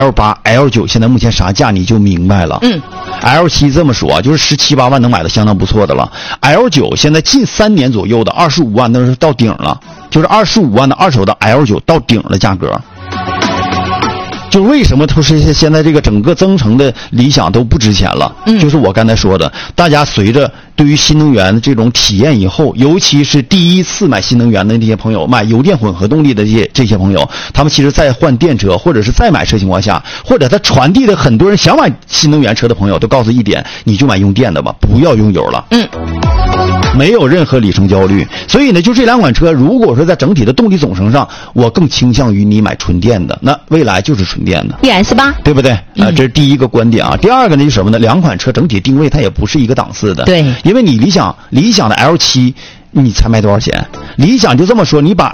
L8、L9 现在目前啥价你就明白了。L7 这么说啊，就是17、18万能买的相当不错的了。L9 现在近3年左右的25万那是到顶了，就是25万的二手的 L9 到顶了价格。就为什么它是现在这个整个增程的理想都不值钱了？就是我刚才说的，大家随着对于新能源的这种体验以后，尤其是第一次买新能源的这些朋友，买油电混合动力的这些朋友，他们其实在换电车或者是再买车情况下，或者他传递的很多人想买新能源车的朋友都告诉一点，你就买用电的吧，不要用油了。没有任何里程焦虑。所以呢，就这两款车，如果说在整体的动力总成上，我更倾向于你买纯电的，那蔚来就是纯电的 ES8， 对不对？这是第一个观点啊。第二个呢，就是什么呢？两款车整体定位它也不是一个档次的。 对， 因为你理想的 L7。你才卖多少钱？理想就这么说，你把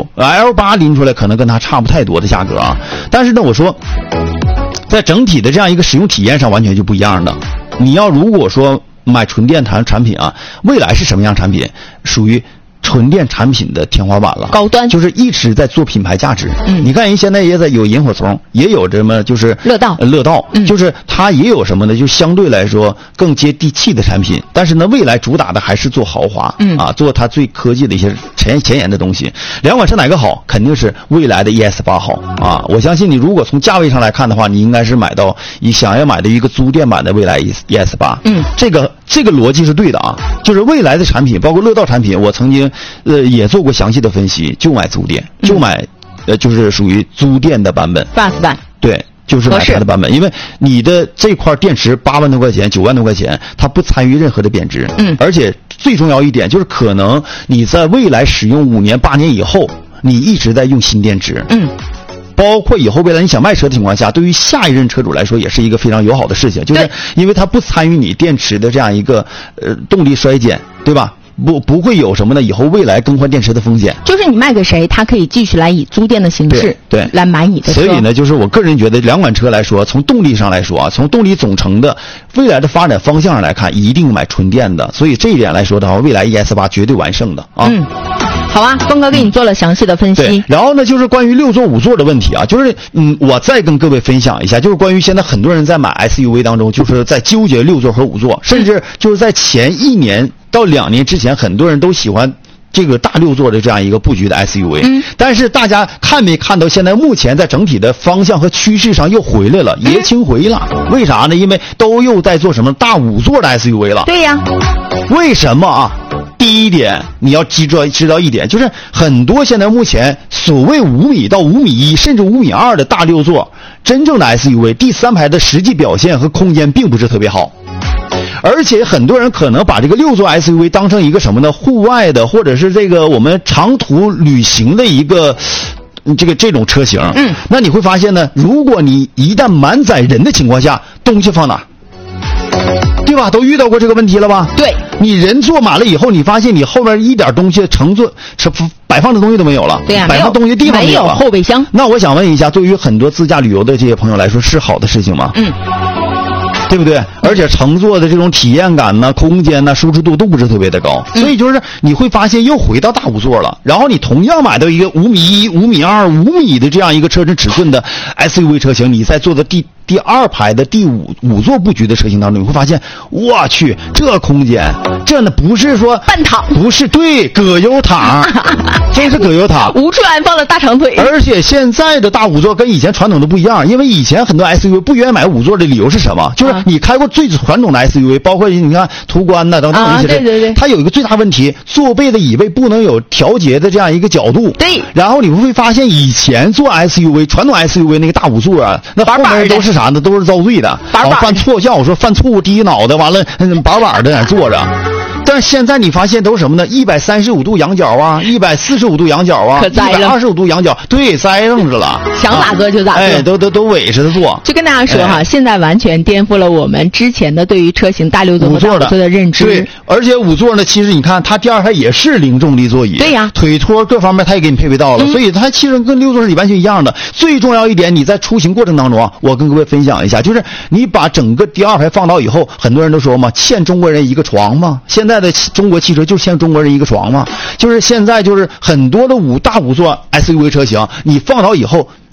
L9、L8 拎出来，可能跟它差不太多的价格啊。但是呢，我说，在整体的这样一个使用体验上，完全就不一样的。你要如果说买纯电产品啊，蔚来是什么样产品？属于纯电产品的天花板了， 高端， 就是一直在做品牌价值。你看人现在也在有萤火虫，也有什么就是乐道， 就是它也有什么呢？就相对来说更接地气的产品。但是呢，蔚来主打的还是做豪华，做它最科技的一些前沿的东西。两款车哪个好？肯定是蔚来的 ES8 好啊！我相信你如果从价位上来看的话，你应该是想要买的一个租电版的蔚来 ES8。这个逻辑是对的啊，就是蔚来的产品，包括乐道产品，我曾经也做过详细的分析，就买租电，就买就是属于租电的版本 ，Fast 版， 对，就是买它的版本，因为你的这块电池8万多块钱、9万多块钱，它不参与任何的贬值，而且最重要一点就是可能你在未来使用5年、8年以后，你一直在用新电池，包括以后未来你想卖车的情况下，对于下一任车主来说也是一个非常友好的事情，就是因为它不参与你电池的这样一个动力衰减，对吧？不会有什么呢？以后未来更换电池的风险， 就是你卖给谁，他可以继续来以租电的形式对来买你的车。 所以呢，就是我个人觉得两款车来说，从动力上来说啊，从动力总成的未来的发展方向上来看，一定买纯电的。所以这一点来说的话，蔚来 ES8 绝对完胜的啊。 好啊，峰哥给你做了详细的分析。 对，然后呢，就是关于6座5座的问题啊，就是我再跟各位分享一下，就是关于现在很多人在买 SUV 当中，就是在纠结6座和5座，甚至就是在前1年到2年之前，很多人都喜欢这个大6座的这样一个布局的 SUV，但是大家看没看到现在目前在整体的方向和趋势上又回来了，爷青回了？为啥呢？因为都又在做什么大5座的 SUV 了。 对呀， 为什么啊？第一点，你要知道一点，就是很多现在目前所谓5米到5米1甚至5米2的大6座，真正的 SUV 第3排的实际表现和空间并不是特别好。而且很多人可能把这个6座 SUV 当成一个什么呢？户外的，或者是这个我们长途旅行的一个这种车型。那你会发现呢，如果你一旦满载人的情况下，东西放哪？对吧？都遇到过这个问题了吧？ 对， 你人坐满了以后，你发现你后面一点东西摆放的东西都没有了。 对呀， 摆放东西地方没有了，后备箱。 那我想问一下，对于很多自驾旅游的这些朋友来说，是好的事情吗？对不对？而且乘坐的这种体验感呢、空间呢、舒适度都不是特别的高，所以就是你会发现又回到大5座了。然后你同样买到一个5米1、5米2、5米的这样一个车身尺寸的 SUV 车型，你在坐的第2排的第5座布局的车型当中，你会发现，我去，这空间，这呢不是说半躺， 不是，对，葛优躺，真是葛优躺， 无处安放的大长腿。 而且现在的大5座跟以前传统的不一样，因为以前很多 SUV 不愿意买5座的理由是什么？就是你开过最传统的 SUV，包括你看途观呐等等一些， 对， 它有一个最大问题，坐背的椅背不能有调节的这样一个角度。 对， 然后你会发现以前坐 SUV 传统 SUV 那个大5座啊，那后面都是啥呢？都是遭罪的，犯错，像我说犯错误低脑袋，完了板板的在那坐着。但是现在你发现都是什么呢？135度仰角啊，145度仰角啊，125度仰角，对，栽上去了， 想咋坐就咋坐， 哎，都委实的坐。 就跟大家说哈，现在完全颠覆了我们之前的对于车型大6座和大5座的认知。 对，而且5座呢，其实你看它第2排也是零重力座椅， 对呀， 腿托各方面它也给你配备到了，所以它其实跟6座是完全一样的。最重要一点，你在出行过程当中啊，我跟各位分享一下，就是你把整个第2排放倒以后，很多人都说嘛，欠中国人一个床嘛，现在的中国汽车就欠中国人一个床嘛，就是现在就是很多的大5座 SUV 车型，你放倒以后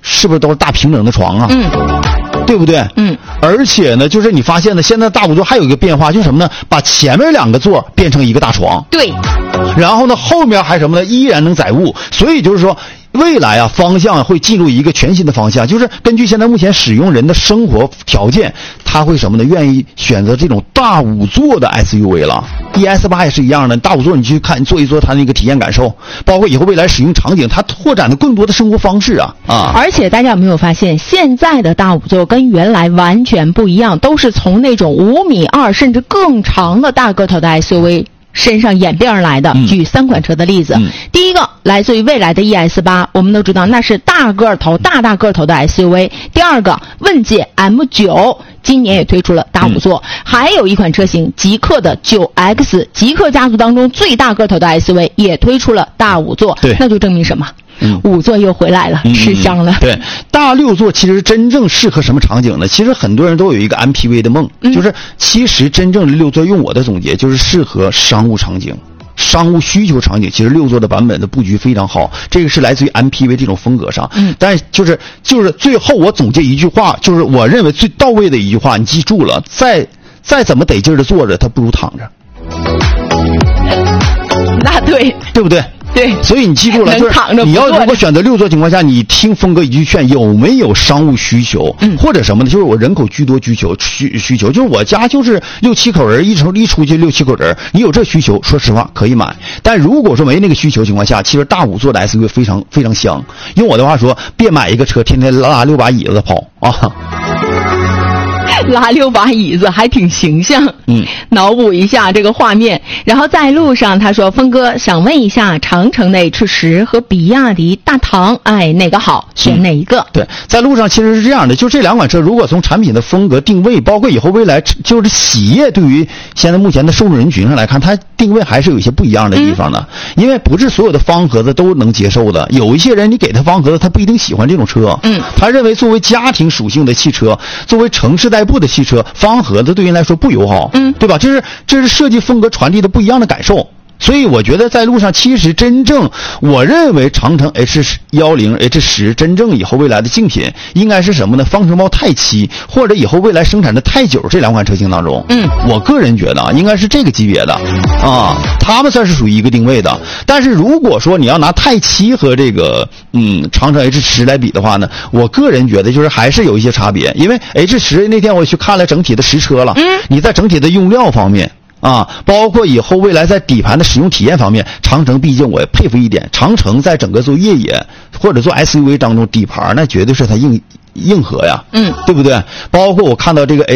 是不是都是大平整的床啊？对不对？而且呢，就是你发现呢，现在大5座还有一个变化，就是什么呢？把前面2个座变成一个大床。 对。 然后呢，后面还什么呢？依然能载物。所以就是说，未来啊，方向会进入一个全新的方向，就是根据现在目前使用人的生活条件，他会什么呢？愿意选择这种大5座的 SUV 了。ES8 也是一样的，大5座你去看，你坐一坐它那个体验感受，包括以后未来使用场景，它拓展了更多的生活方式啊。 而且大家有没有发现，现在的大5座跟原来完全不一样，都是从那种5.2米甚至更长的大个头的 SUV身上演变而来的。举3款车的例子，第一个来自于未来的 ES8， 我们都知道那是大个头大个头的 SUV。第二个问界 M9， 今年也推出了大5座，还有一款车型极氪的 9X， 极氪家族当中最大个头的 SUV 也推出了大5座。 对， 那就证明什么？5座又回来了，吃香了。 对，大6座其实真正适合什么场景呢？其实很多人都有一个 MPV 的梦，就是其实真正的6座，用我的总结就是适合商务场景。商务需求场景，其实6座的版本的布局非常好，这个是来自于 MPV 这种风格上。但就是最后我总结一句话，就是我认为最到位的一句话，你记住了，再怎么得劲的坐着，它不如躺着。 那对不对？对，所以你记住了，就是你要如果选择6座情况下，你听峰哥一句劝，有没有商务需求，或者什么呢？就是我人口居多需求，就是我家就是6、7口人，一出去6、7口人，你有这需求，说实话可以买。但如果说没那个需求情况下，其实大5座的 SUV 非常非常香。用我的话说，别买一个车天天拉6把椅子跑啊。 拉6把椅子还挺形象，脑补一下这个画面。然后在路上他说，峰哥想问一下，长城的 H10 和比亚迪大唐，哪个好，选哪一个？ 对，在路上其实是这样的，就这2款车如果从产品的风格定位，包括以后未来就是企业对于现在目前的受众人群上来看，它定位还是有一些不一样的地方的。因为不是所有的方盒子都能接受的，有一些人你给他方盒子，他不一定喜欢这种车。他认为作为家庭属性的汽车，作为城市代步的汽车，方盒子对人来说不友好，对吧？这是设计风格传递的不一样的感受。所以我觉得在路上，其实真正我认为长城 H10、H10 真正以后未来的竞品应该是什么呢？方程豹太7或者以后未来生产的太9这2款车型当中，我个人觉得应该是这个级别的啊，他们算是属于一个定位的。但是如果说你要拿太7和这个长城 H10 来比的话呢，我个人觉得就是还是有一些差别。因为 H10 那天我去看了整体的实车了，你在整体的用料方面包括以后未来在底盘的使用体验方面，长城毕竟我也佩服一点，长城在整个做越野或者做 SUV 当中，底盘那绝对是它硬核呀，对不对？包括我看到这个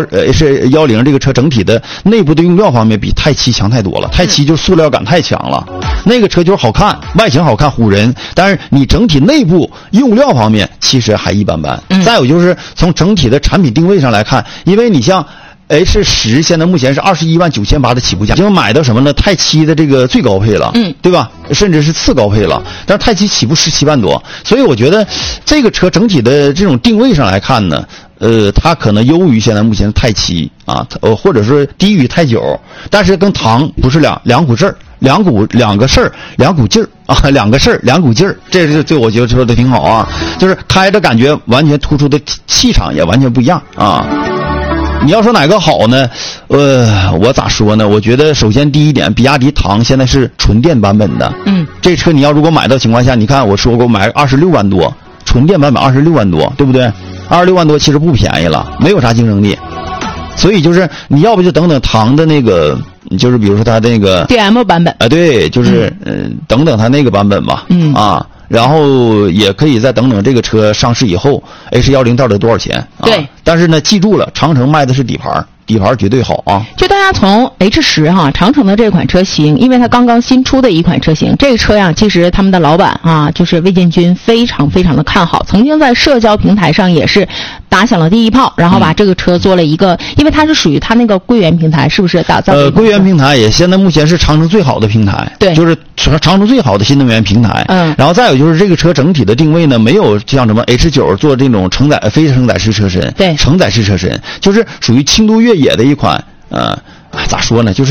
H10 这个车整体的内部的用料方面比太7强太多了，太7就塑料感太强了，那个车就是好看，外形好看唬人，但是你整体内部用料方面其实还一般般。再有就是从整体的产品定位上来看，因为你像H10现在目前是21.980的起步价，已经买到什么呢？太7的这个最高配了，对吧？甚至是次高配了。但是太7起步17万多，所以我觉得这个车整体的这种定位上来看呢，它可能优于现在目前的太7或者说低于太9，但是跟唐不是两股劲儿，两股劲儿啊，两个事儿两股劲儿，这是对我觉得说的挺好啊，就是开着感觉完全突出的气场也完全不一样啊。你要说哪个好呢？我咋说呢？我觉得首先第一点，比亚迪唐现在是纯电版本的，这车你要如果买到情况下，你看我说过买26万多，纯电版本26万多，对不对？26万多其实不便宜了，没有啥竞争力。所以就是你要不就等等唐的那个，就是比如说它那个 DM 版本对，就是等等它那个版本吧，然后也可以再等等这个车上市以后 H10 到底多少钱对， 但是呢记住了，长城卖的是底盘绝对好啊。 就大家从 H10 长城的这款车型，因为它刚刚新出的一款车型，这个车呀其实他们的老板就是魏建军非常非常的看好，曾经在社交平台上也是打响了第一炮，然后把这个车做了一个，因为它是属于它那个归元平台，是不是打造归元平台也现在目前是长城最好的平台， 对， 就是长城最好的新能源平台。然后再有就是这个车整体的定位呢，没有像什么 H9 做这种非承载式车身， 对， 承载式车身就是属于轻度越野的一款咋说呢，就是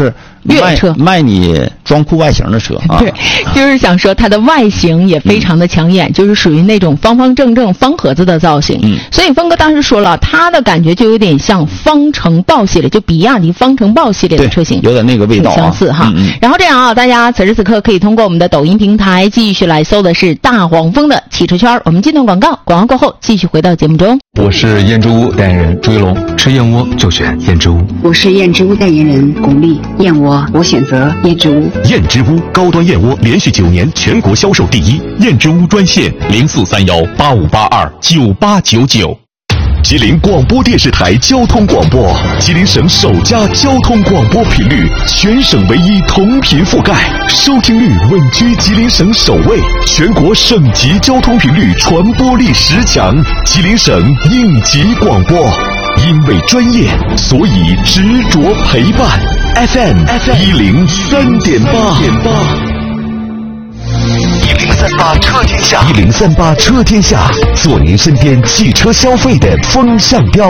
越车卖你装酷外形的车啊。 对，就是想说它的外形也非常的抢眼，就是属于那种方方正正方盒子的造型。所以峰哥当时说了，他的感觉就有点像方程豹系列，就比亚迪方程豹系列的车型， 有点那个味道， 挺相似哈。然后这样啊，大家此时此刻可以通过我们的抖音平台继续来搜的是大黄蜂的汽车圈。我们进段广告，广告过后继续回到节目中。 我是燕之屋代言人朱一龙，吃燕窝就选燕之屋。 我是燕之屋代言人巩俐，燕窝我选择燕之屋。 燕之屋高端燕窝连续9年全国销售第一。燕之屋专线043185829899。吉林广播电视台交通广播，吉林省首家交通广播频率，全省唯一同频覆盖，收听率稳居吉林省首位，全国省级交通频率传播力10强，吉林省应急广播。因为专业，所以执着陪伴。FM 103.8。1038车天下，1038车天下，做您身边汽车消费的风向标。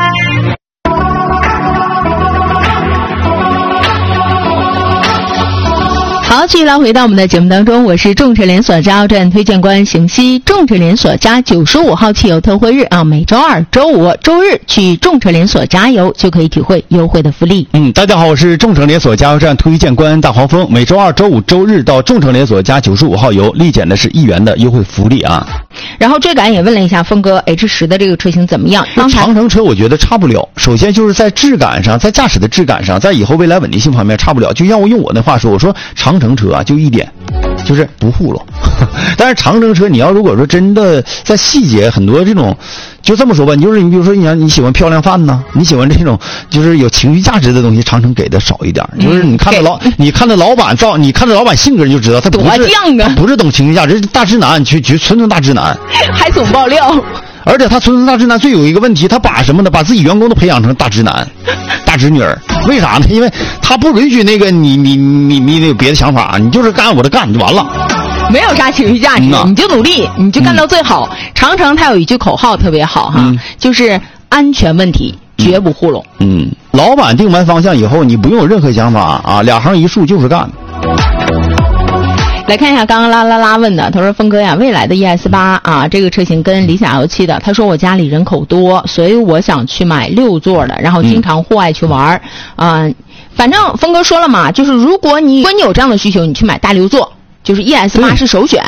好，继续来回到我们的节目当中，我是众驰连锁加油站推荐官邢西。众驰连锁加95号汽油特惠日啊，每周2、周5、周日去众驰连锁加油就可以体会优惠的福利。 大家好，我是众驰连锁加油站推荐官大黄蜂。每周2、周5、周日到众驰连锁加95号油，立减的是1元的优惠福利啊。 然后追赶也问了一下峰哥 H10 的这个车型怎么样？ 长城车我觉得差不了，首先就是在质感上，在驾驶的质感上，在以后未来稳定性方面差不了。就像我用我那话说，我说长城车啊就一点，就是不糊弄。但是长城车你要如果说真的在细节很多这种，就这么说吧，你就是你比如说你喜欢漂亮饭呢，你喜欢这种就是有情绪价值的东西，长城给的少一点。就是你看到老板性格你就知道他不是犟啊，不是懂情绪价值，大直男，纯纯大直男， 还总爆料。 而且他纯纯大直男最有一个问题，他把什么呢？把自己员工都培养成大直男、大直女儿。为啥呢？因为他不允许那个你那别的想法，你就是干我的干就完了。 没有啥情绪价值，你就努力，你就干到最好。长城它有一句口号特别好哈，就是安全问题绝不糊弄。 老板定完方向以后，你不用有任何想法啊，2行1竖就是干。 来看一下刚刚拉问的，他说峰哥呀，未来的 ES8 啊，这个车型跟理想 L7 的，他说我家里人口多，所以我想去买6座的，然后经常户外去玩反正峰哥说了嘛，就是如果你有这样的需求，你去买大6座。就是 ES8 是首选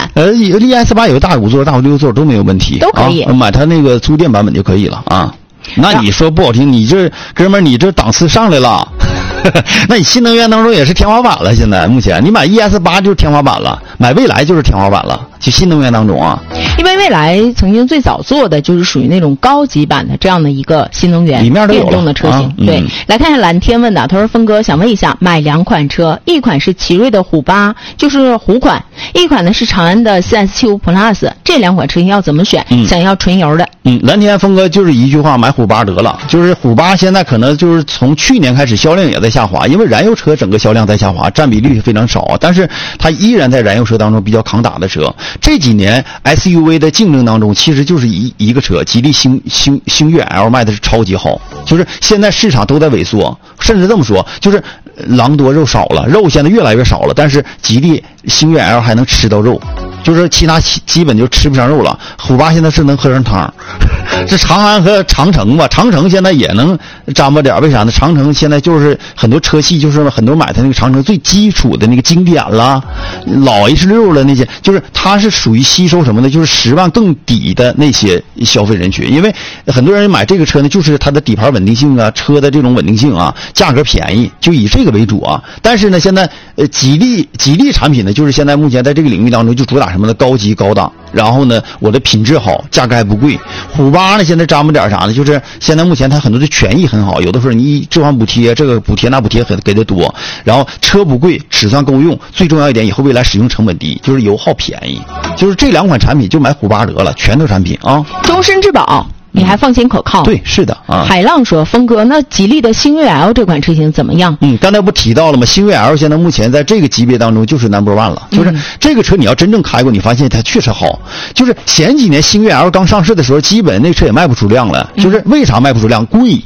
，ES8 有大5座、大6座都没有问题， 都可以买它那个租电版本就可以了啊。那你说不好听，你这哥们儿，你这档次上来了，那你新能源当中也是天花板了。现在目前你买 ES8 就是天花板了，买蔚来就是天花板了，就新能源当中啊。 因为蔚来曾经最早做的就是属于那种高级版的这样的一个新能源电动的车型。对，来看一下蓝天问的，他说峰哥想问一下，买2款车，一款是奇瑞的虎8，就是虎款，一款呢是长安的 4S75 Plus， 这2款车型要怎么选？想要纯油的。 蓝天峰哥就是一句话，买虎8得了。就是虎8现在可能就是从去年开始销量也在下滑，因为燃油车整个销量在下滑，占比率非常少，但是它依然在燃油车当中比较抗打的车。这几年 SUV 的竞争当中，其实就是一个车，吉利星越 L 卖的是超级好，就是现在市场都在萎缩，甚至这么说，就是狼多肉少了，肉现在越来越少了，但是吉利星越 L 还能吃到肉，就是其他基本就吃不上肉了。虎8现在是能喝上汤。这长安和长城吧，长城现在也能沾巴点，为啥呢？长城现在就是很多车系，就是很多买的那个长城最基础的那个经典啦，老 H6了那些，就是它是属于吸收什么呢？就是10万更底的那些消费人群，因为很多人买这个车呢，就是它的底盘稳定性啊，车的这种稳定性啊，价格便宜，就以这个为主啊。但是呢，现在吉利产品呢，就是现在目前在这个领域当中就主打什么呢？高级高档，然后呢，我的品质好，价格还不贵。虎8呢，现在沾不点啥呢？就是现在目前它很多的权益很好，有的时候你置换补贴，这个补贴那补贴给的多，然后车不贵，尺寸够用，最重要一点，以后未来使用成本低，就是油耗便宜，就是这2款产品就买虎8得了，拳头产品啊， 终身质保。你还放心可靠。 对，是的啊。 海浪说，峰哥，那吉利的星越 L 这款车型怎么样？ 刚才不提到了吗？星越 L 现在目前在这个级别当中就是 No.1 了，就是这个车你要真正开过，你发现它确实好。就是前几年星越 L 刚上市的时候，基本那车也卖不出量了，就是为啥卖不出量？贵。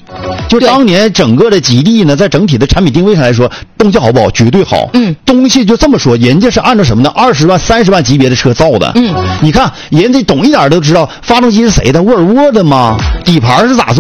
就当年整个的吉利呢，在整体的产品定位上来说，东西好不好？绝对好。东西就这么说，人家是按照什么呢？20万、30万级别的车造的。你看人家懂一点都知道，发动机是谁的？沃尔沃的吗？底盘是咋做？